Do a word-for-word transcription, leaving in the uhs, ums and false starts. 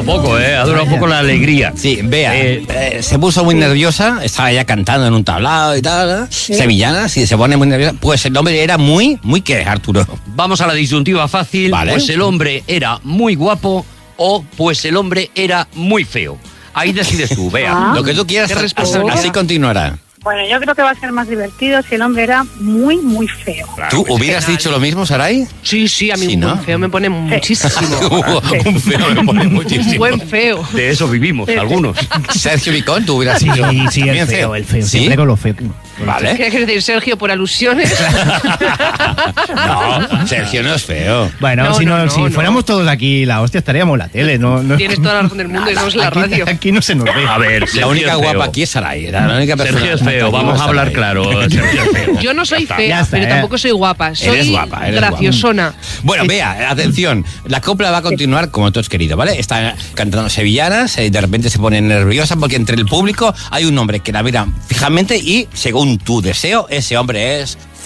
poco, ¿eh? Ha durado Vaya. poco la alegría. Sí, vea, Eh, eh, se puso muy nerviosa, estaba ya cantando en un tablado y tal, ¿eh? Sevillana, si se pone muy nerviosa, pues el hombre era muy, muy ¿qué, Arturo? Vamos a la disyuntiva fácil. Vale. Pues el hombre era muy guapo o pues el hombre era muy feo. Ahí decides tú, Bea. Ah. Lo que tú quieras, ¿Qué así, respuesta? así continuará. Bueno, yo creo que va a ser más divertido si el hombre era muy, muy feo. ¿Tú hubieras dicho lo mismo, Saray? Sí, sí, a mí Sí, un ¿no? buen feo me pone muchísimo. Un feo me pone Un muchísimo. buen feo. De eso vivimos, algunos. Sergio Vicón, tú hubieras Sí, dicho sí, el también feo, el feo. ¿Sí? Siempre con lo feo. Vale. ¿Qué quieres decir, Sergio, por alusiones? No, Sergio no es feo. Bueno, No, si, no, no, no, si no. fuéramos todos aquí, la hostia, estaríamos en la tele. No, no, Tienes toda la razón del mundo y no es la aquí, radio. aquí no se nos ve. A ver, La Sergio única es guapa feo. aquí es Saray. La única persona Sergio es feo, guapa vamos es a hablar Saray. claro. Sergio es feo. Yo no soy Ya está. fea, Ya está, pero eh. tampoco soy guapa. Soy Eres guapa, eres graciosona. Bueno, vea, atención, la copla va a continuar como tú has querido, ¿vale? Está cantando sevillanas, eh, de repente se pone nerviosa porque entre el público hay un hombre que la mira fijamente y, según tu deseo, ese hombre es